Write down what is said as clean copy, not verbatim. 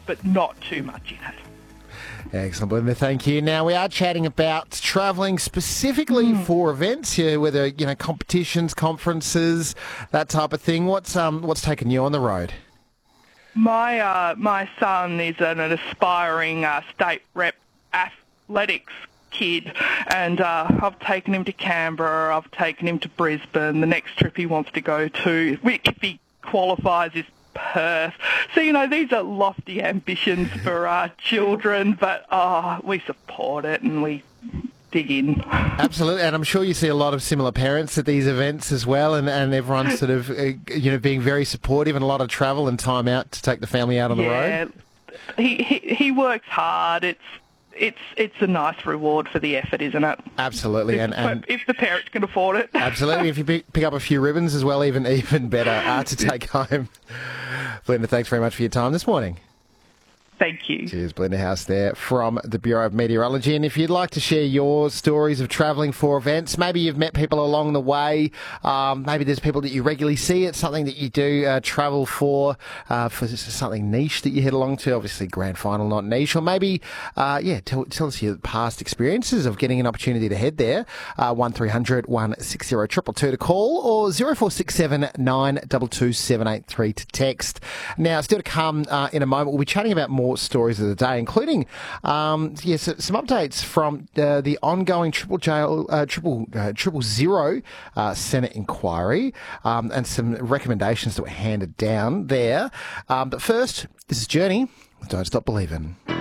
but not too much in it. Excellent, Belinda. Thank you. Now, we are chatting about travelling specifically for events, whether, competitions, conferences, that type of thing. What's taken you on the road? My son is an aspiring state rep athletics kid, and I've taken him to Canberra, I've taken him to Brisbane. The next trip he wants to go to, if he qualifies, is Perth. So, these are lofty ambitions for our children, but we support it and we dig in. Absolutely, and I'm sure you see a lot of similar parents at these events as well, and everyone's sort of, being very supportive and a lot of travel and time out to take the family out on the road. He works hard. It's a nice reward for the effort, isn't it? Absolutely, and if the parents can afford it. Absolutely, if you pick up a few ribbons as well, even better to take home. Belinda, thanks very much for your time this morning. Thank you. Cheers, Belinda House there from the Bureau of Meteorology. And if you'd like to share your stories of travelling for events, maybe you've met people along the way, maybe there's people that you regularly see, it's something that you do travel for something niche that you head along to, obviously grand final not niche, or maybe, tell us your past experiences of getting an opportunity to head there. 1300 160 222 to call, or 0467 922 783 to text. Now, still to come in a moment, we'll be chatting about more stories of the day, including some updates from the ongoing Triple Zero Senate inquiry, and some recommendations that were handed down there. But first, this is Journey. Don't Stop Believing.